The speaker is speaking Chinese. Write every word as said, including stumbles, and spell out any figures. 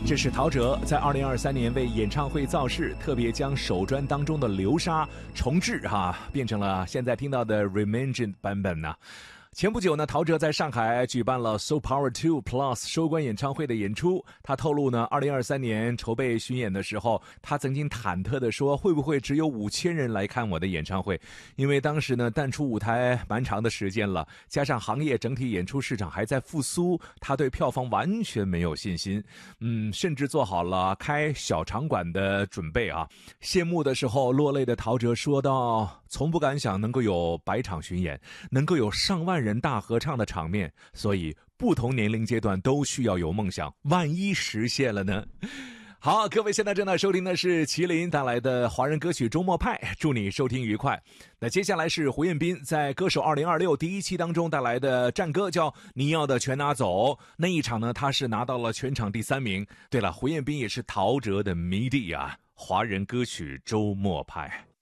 这是陶喆在二零二三年为演唱会造势，特别将首专当中的流沙重制哈，变成了现在听到的 Reimagined 版本呢、啊。前不久呢，陶喆在上海举办了 So Power two Plus 收官演唱会的演出。他透露呢，二零二三年筹备巡演的时候，他曾经忐忑地说，会不会只有五千人来看我的演唱会？因为当时呢，淡出舞台蛮长的时间了，加上行业整体演出市场还在复苏，他对票房完全没有信心。嗯，甚至做好了开小场馆的准备啊。谢幕的时候，落泪的陶喆说道：“从不敢想能够有百场巡演，能够有上万人。”人大合唱的场面，所以不同年龄阶段都需要有梦想，万一实现了呢？好，各位现在正在收听的是麒麟带来的华人歌曲周末派，祝你收听愉快。那接下来是胡彦斌在歌手二零二六第一期当中带来的战歌，叫你要的全拿走。那一场呢，他是拿到了全场第三名。对了，胡彦斌也是陶喆的迷弟啊，华人歌曲周末派。